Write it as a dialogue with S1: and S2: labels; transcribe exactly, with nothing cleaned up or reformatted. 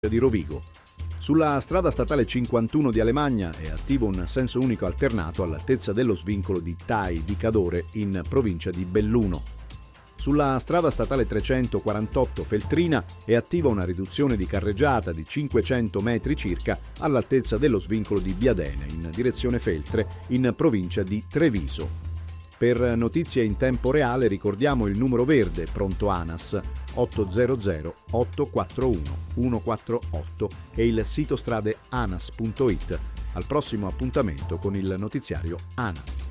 S1: di Rovigo. Sulla strada statale cinquantuno di Alemagna è attivo un senso unico alternato all'altezza dello svincolo di Tai di Cadore in provincia di Belluno. Sulla strada statale trecentoquarantotto Feltrina è attiva una riduzione di carreggiata di cinquecento metri circa all'altezza dello svincolo di Biadene in direzione Feltre in provincia di Treviso. Per notizie in tempo reale ricordiamo il numero verde pronto ANAS ottocento ottocentoquarantuno centoquarantotto e il sito strade anas punto it. Al prossimo appuntamento con il notiziario ANAS.